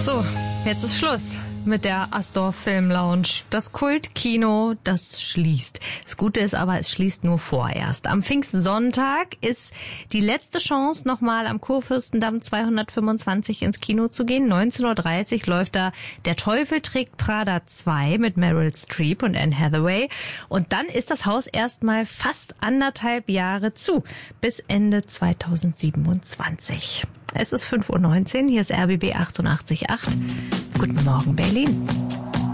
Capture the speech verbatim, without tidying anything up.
So, jetzt ist Schluss mit der Astor Film Lounge. Das Kultkino, das schließt. Das Gute ist aber, es schließt nur vorerst. Am Pfingstsonntag ist die letzte Chance, nochmal am Kurfürstendamm zweihundertfünfundzwanzig ins Kino zu gehen. neunzehn Uhr dreißig läuft da Der Teufel trägt Prada zwei mit Meryl Streep und Anne Hathaway. Und dann ist das Haus erstmal fast anderthalb Jahre zu, bis Ende zweitausendsiebenundzwanzig. Es ist fünf Uhr neunzehn, hier ist R B B achtundachtzig Komma acht. Guten Morgen, Berlin.